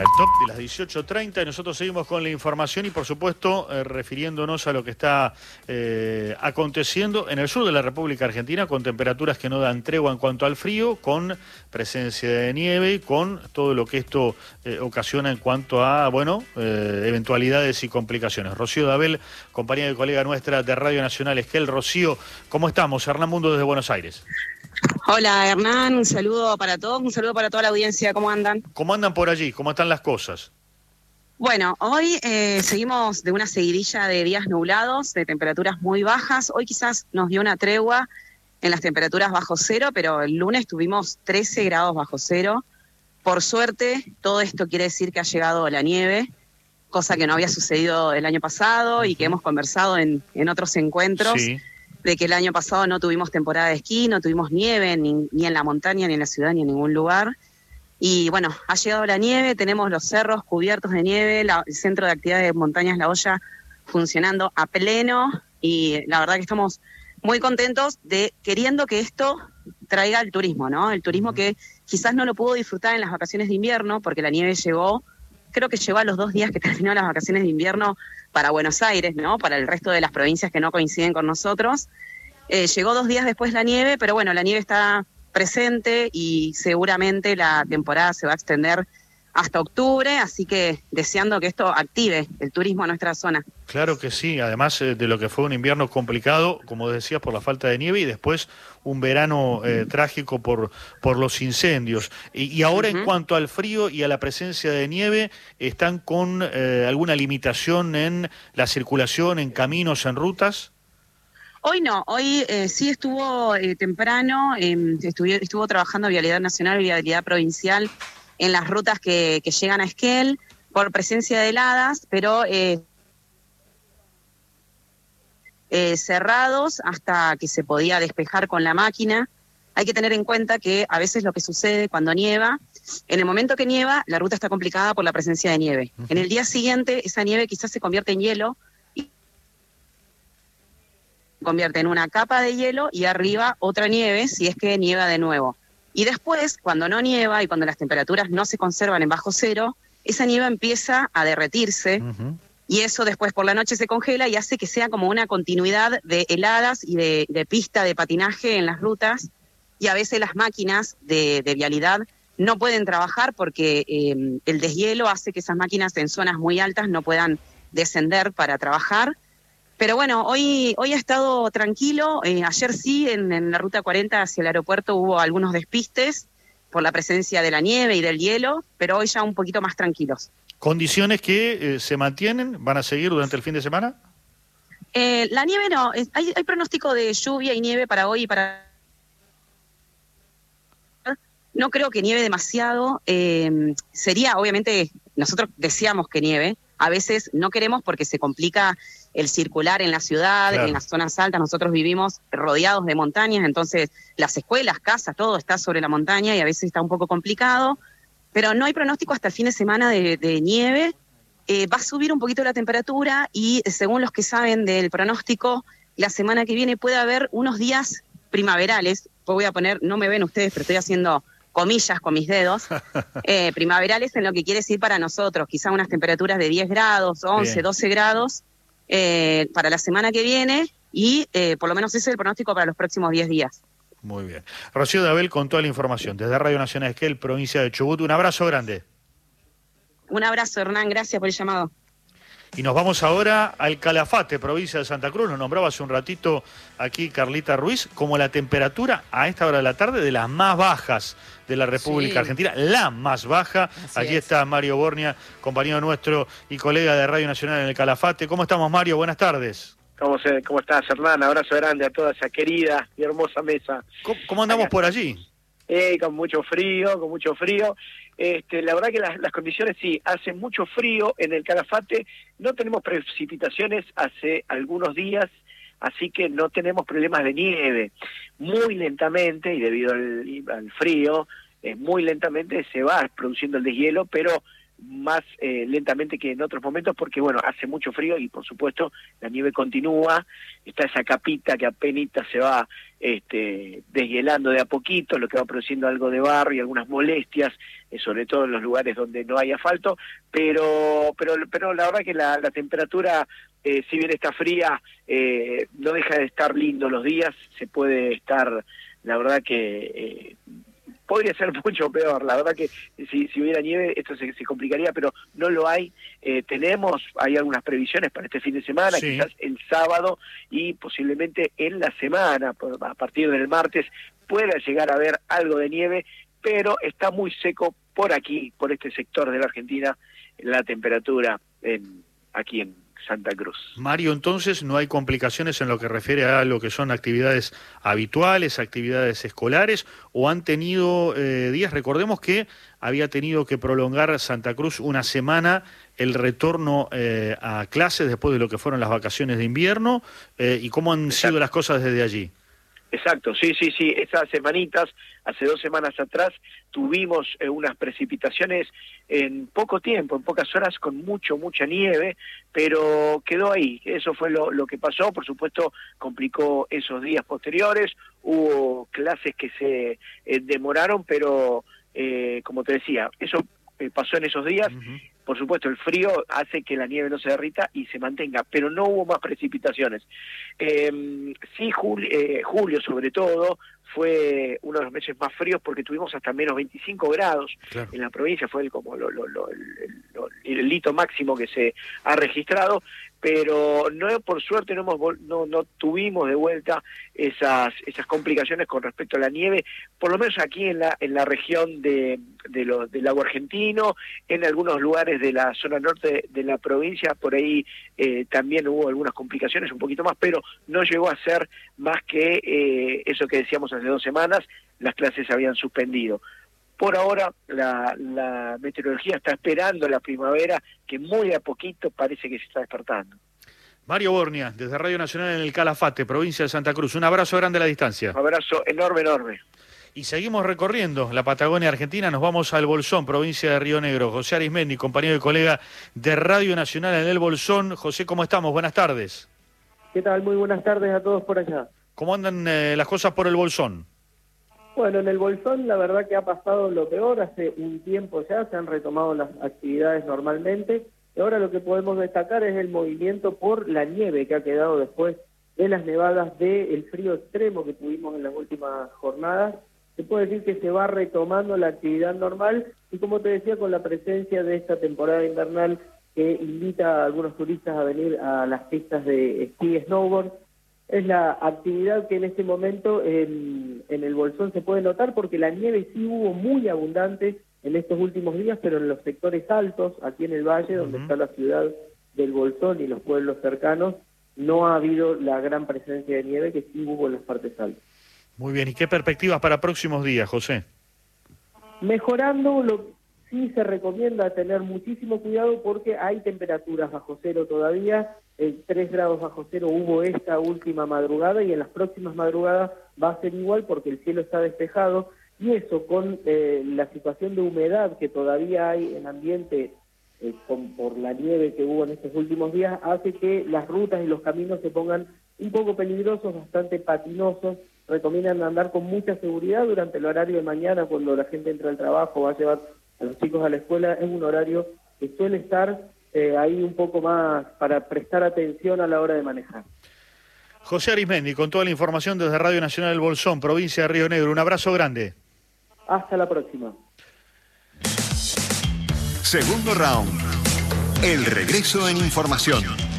El top de las 18:30 y nosotros seguimos con la información y por supuesto refiriéndonos a lo que está aconteciendo en el sur de la República Argentina con temperaturas que no dan tregua en cuanto al frío, con presencia de nieve y con todo lo que esto ocasiona en cuanto a, eventualidades y complicaciones. Rocío Dabel, compañera y colega nuestra de Radio Nacional Esquel. Rocío, ¿cómo estamos? Hernán Mundo desde Buenos Aires. Hola Hernán, un saludo para todos, un saludo para toda la audiencia, ¿cómo andan? ¿Cómo andan por allí? ¿Cómo están las cosas? Bueno, hoy seguimos de una seguidilla de días nublados, de temperaturas muy bajas. Hoy quizás nos dio una tregua en las temperaturas bajo cero, pero el lunes tuvimos 13 grados bajo cero. Por suerte, todo esto quiere decir que ha llegado la nieve, cosa que no había sucedido el año pasado y que hemos conversado en otros encuentros. Sí. De que el año pasado no tuvimos temporada de esquí, no tuvimos nieve ni en la montaña, ni en la ciudad, ni en ningún lugar. Y bueno, ha llegado la nieve, tenemos los cerros cubiertos de nieve, el centro de actividades de montañas La Hoya funcionando a pleno y la verdad que estamos muy contentos queriendo que esto traiga el turismo, ¿no? El turismo que quizás no lo pudo disfrutar en las vacaciones de invierno porque la nieve llegó, creo que llegó a los 2 días que terminó las vacaciones de invierno para Buenos Aires, ¿no? Para el resto de las provincias que no coinciden con nosotros. Llegó 2 días después la nieve, pero bueno, la nieve está presente y seguramente la temporada se va a extender hasta octubre, así que deseando que esto active el turismo en nuestra zona. Claro que sí, además de lo que fue un invierno complicado, como decías, por la falta de nieve y después un verano trágico por los incendios. Y ahora en cuanto al frío y a la presencia de nieve, ¿están con alguna limitación en la circulación, en caminos, en rutas? Hoy no, hoy sí estuvo temprano, estuvo trabajando Vialidad Nacional y Vialidad Provincial en las rutas que llegan a Esquel por presencia de heladas, pero cerrados hasta que se podía despejar con la máquina. Hay que tener en cuenta que a veces lo que sucede cuando nieva, en el momento que nieva, la ruta está complicada por la presencia de nieve. En el día siguiente, esa nieve quizás se convierte en hielo, convierte en una capa de hielo y arriba otra nieve si es que nieva de nuevo. Y después, cuando no nieva y cuando las temperaturas no se conservan en bajo cero, esa nieve empieza a derretirse y eso después por la noche se congela y hace que sea como una continuidad de heladas y de pista de patinaje en las rutas y a veces las máquinas de vialidad no pueden trabajar porque el deshielo hace que esas máquinas en zonas muy altas no puedan descender para trabajar. Pero bueno, hoy ha estado tranquilo. Ayer sí, en la ruta 40 hacia el aeropuerto hubo algunos despistes por la presencia de la nieve y del hielo, pero hoy ya un poquito más tranquilos. ¿Condiciones que se mantienen? ¿Van a seguir durante el fin de semana? La nieve no, hay pronóstico de lluvia y nieve para hoy y para... No creo que nieve demasiado. Sería, obviamente, nosotros deseamos que nieve. A veces no queremos porque se complica el circular en la ciudad, claro. En las zonas altas. Nosotros vivimos rodeados de montañas, entonces las escuelas, casas, todo está sobre la montaña y a veces está un poco complicado. Pero no hay pronóstico hasta el fin de semana de nieve. Va a subir un poquito la temperatura y según los que saben del pronóstico, la semana que viene puede haber unos días primaverales. Voy a poner, no me ven ustedes, pero estoy haciendo comillas con mis dedos, primaverales en lo que quiere decir para nosotros, quizá unas temperaturas de 10 grados, 11, bien. 12 grados para la semana que viene y por lo menos ese es el pronóstico para los próximos 10 días. Muy bien. Rocío Dabel con toda la información desde Radio Nacional Esquel, provincia de Chubut. Un abrazo grande. Un abrazo, Hernán, gracias por el llamado. Y nos vamos ahora al Calafate, provincia de Santa Cruz. Nos nombraba hace un ratito aquí Carlita Ruiz como la temperatura a esta hora de la tarde de las más bajas de la República Argentina, la más baja. Allí está Mario Bornia, compañero nuestro y colega de Radio Nacional en el Calafate. ¿Cómo estamos, Mario? Buenas tardes. ¿Cómo estás, Hernán? Abrazo grande a toda esa querida y hermosa mesa. ¿Cómo andamos por allí? Con mucho frío. La verdad que las condiciones sí, hace mucho frío en el Calafate, no tenemos precipitaciones hace algunos días, así que no tenemos problemas de nieve. Muy lentamente, y debido al frío, muy lentamente se va produciendo el deshielo, pero más lentamente que en otros momentos, porque bueno, hace mucho frío y por supuesto la nieve continúa, está esa capita que apenas se va deshielando de a poquito, lo que va produciendo algo de barro y algunas molestias, sobre todo en los lugares donde no hay asfalto, pero la verdad que la temperatura, si bien está fría, no deja de estar lindo los días, se puede estar, la verdad que podría ser mucho peor, la verdad que si hubiera nieve esto se complicaría, pero no lo hay. Hay algunas previsiones para este fin de semana, sí, quizás el sábado y posiblemente en la semana, a partir del martes, pueda llegar a haber algo de nieve, pero está muy seco por aquí, por este sector de la Argentina, la temperatura aquí en Santa Cruz. Mario, entonces no hay complicaciones en lo que refiere a lo que son actividades habituales, actividades escolares, o han tenido días, recordemos que había tenido que prolongar Santa Cruz una semana el retorno a clases después de lo que fueron las vacaciones de invierno, y cómo han sido las cosas desde allí. Exacto, sí, esas semanitas, hace 2 semanas atrás, tuvimos unas precipitaciones en poco tiempo, en pocas horas, con mucha nieve, pero quedó ahí, eso fue lo que pasó, por supuesto complicó esos días posteriores, hubo clases que se demoraron, pero como te decía, eso pasó en esos días. Por supuesto, el frío hace que la nieve no se derrita y se mantenga, pero no hubo más precipitaciones. Sí, julio sobre todo, fue uno de los meses más fríos porque tuvimos hasta menos 25 grados en la provincia, fue como el hito máximo que se ha registrado, pero no, por suerte no tuvimos de vuelta esas complicaciones con respecto a la nieve, por lo menos aquí en la región del lago argentino, en algunos lugares de la zona norte de la provincia, por ahí también hubo algunas complicaciones, un poquito más, pero no llegó a ser más que eso que decíamos hace 2 semanas, las clases se habían suspendido. Por ahora la meteorología está esperando la primavera, que muy a poquito parece que se está despertando. Mario Bornia, desde Radio Nacional en el Calafate, provincia de Santa Cruz. Un abrazo grande a la distancia. Un abrazo enorme. Y seguimos recorriendo la Patagonia Argentina, nos vamos al Bolsón, provincia de Río Negro. José Arismendi, compañero y colega de Radio Nacional en el Bolsón. José, ¿cómo estamos? Buenas tardes. ¿Qué tal? Muy buenas tardes a todos por allá. ¿Cómo andan las cosas por el Bolsón? Bueno, en el Bolsón la verdad que ha pasado lo peor, hace un tiempo ya se han retomado las actividades normalmente, y ahora lo que podemos destacar es el movimiento por la nieve que ha quedado después de las nevadas del frío extremo que tuvimos en las últimas jornadas. Se puede decir que se va retomando la actividad normal y, como te decía, con la presencia de esta temporada invernal que invita a algunos turistas a venir a las pistas de esquí y snowboard. Es la actividad que en este momento en el Bolsón se puede notar, porque la nieve sí hubo muy abundante en estos últimos días, pero en los sectores altos, aquí en el valle, donde está la ciudad del Bolsón y los pueblos cercanos, no ha habido la gran presencia de nieve que sí hubo en las partes altas. Muy bien, ¿y qué perspectivas para próximos días, José? Mejorando, sí se recomienda tener muchísimo cuidado porque hay temperaturas bajo cero todavía. 3 grados bajo cero hubo esta última madrugada y en las próximas madrugadas va a ser igual porque el cielo está despejado, y eso con la situación de humedad que todavía hay en ambiente por la nieve que hubo en estos últimos días, hace que las rutas y los caminos se pongan un poco peligrosos, bastante patinosos. Recomiendan andar con mucha seguridad durante el horario de mañana, cuando la gente entra al trabajo, va a llevar a los chicos a la escuela. Es un horario que suele estar ahí un poco más para prestar atención a la hora de manejar. José Arismendi, con toda la información desde Radio Nacional del Bolsón, provincia de Río Negro. Un abrazo grande. Hasta la próxima. Segundo round. El regreso en información.